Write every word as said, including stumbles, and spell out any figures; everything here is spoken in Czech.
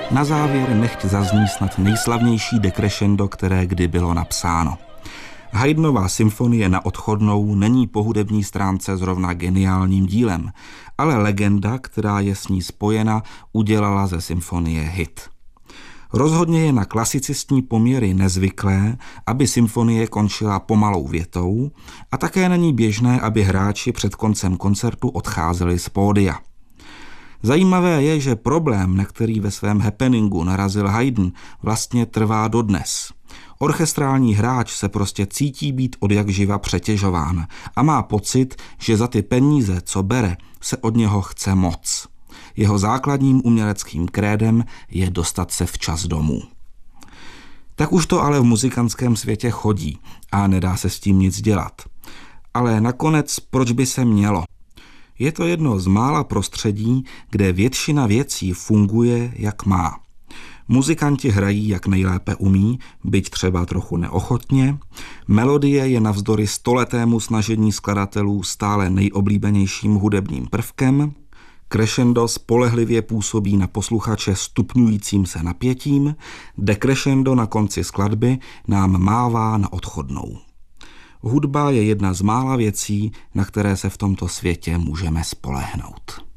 Na závěr nechť zazní snad nejslavnější decrescendo, které kdy bylo napsáno. Haydnova symfonie na odchodnou není po hudební stránce zrovna geniálním dílem, ale legenda, která je s ní spojena, udělala ze symfonie hit. Rozhodně je na klasicistní poměry nezvyklé, aby symfonie končila pomalou větou a také není běžné, aby hráči před koncem koncertu odcházeli z pódia. Zajímavé je, že problém, na který ve svém happeningu narazil Haydn, vlastně trvá dodnes. Orchestrální hráč se prostě cítí být odjakživa přetěžován a má pocit, že za ty peníze, co bere, se od něho chce moc. Jeho základním uměleckým krédem je dostat se včas domů. Tak už to ale v muzikantském světě chodí a nedá se s tím nic dělat. Ale nakonec proč by se mělo? Je to jedno z mála prostředí, kde většina věcí funguje, jak má. Muzikanti hrají, jak nejlépe umí, byť třeba trochu neochotně. Melodie je navzdory stoletému snažení skladatelů stále nejoblíbenějším hudebním prvkem. Crescendo spolehlivě působí na posluchače stupňujícím se napětím. Decrescendo na konci skladby nám mává na odchodnou. Hudba je jedna z mála věcí, na které se v tomto světě můžeme spolehnout.